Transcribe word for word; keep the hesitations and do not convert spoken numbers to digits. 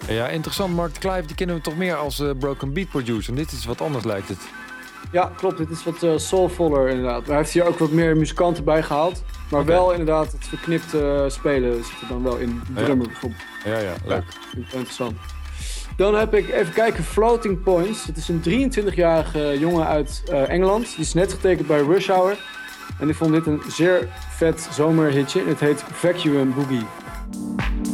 Ja, interessant. Mark Clive, die kennen we toch meer als uh, broken beat producer. En dit is wat anders, lijkt het. Ja, klopt. Dit is wat uh, soulvoller inderdaad. Maar hij heeft hier ook wat meer muzikanten bij gehaald. Maar okay. wel inderdaad het verknipt uh, spelen zit er dan wel in. De drummer ja. bijvoorbeeld. Ja, ja, leuk. Ja, interessant. Dan heb ik even kijken, Floating Points. Het is een drieëntwintigjarige jongen uit uh, Engeland. Die is net getekend bij Rush Hour. En ik vond dit een zeer vet zomerhitje. Het heet Vacuum Boogie.